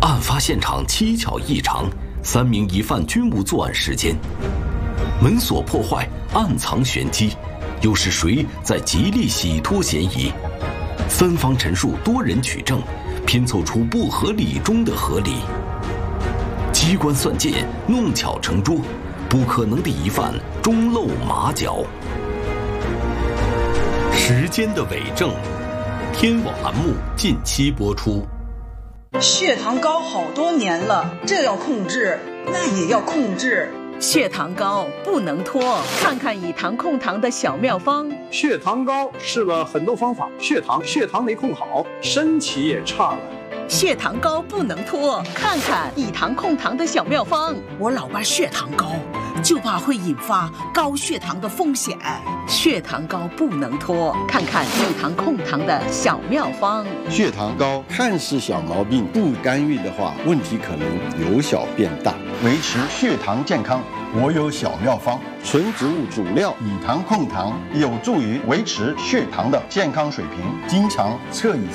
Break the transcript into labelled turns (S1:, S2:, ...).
S1: 案发现场蹊跷异常，3名疑犯均无作案时间。门锁破坏，暗藏玄机，又是谁在极力洗脱嫌疑？三方陈述，多人取证，拼凑出不合理中的合理。机关算尽，弄巧成拙，不可能的疑犯终露马脚。时间的伪证，天网栏目近期播出。
S2: 血糖高好多年了，这要控制，那也要控制。
S3: 血糖高不能拖，看看以糖控糖的小妙方。
S4: 血糖高试了很多方法，血糖没控好，身体也差了。
S3: 血糖高不能拖，看看以糖控糖的小妙方。
S5: 我老爸血糖高，就怕会引发高血糖的风险。
S3: 血糖高不能拖，看看以糖控糖的小妙方。
S6: 血糖高看似小毛病，不干预的话，问题可能由小变大。
S7: 维持血糖健康，我有小妙方。
S6: 纯植物主料
S7: 以糖控糖，有助于维持血糖的健康水平。经常侧椅